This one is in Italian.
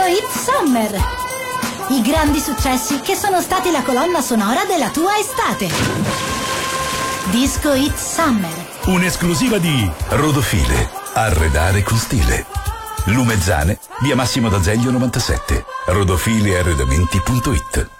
Hit Summer. I grandi successi che sono stati la colonna sonora della tua estate. Disco Hit Summer. Un'esclusiva di Rodofile. Arredare con stile. Lumezzane, via Massimo d'Azeglio 97. Rodofile arredamenti.it.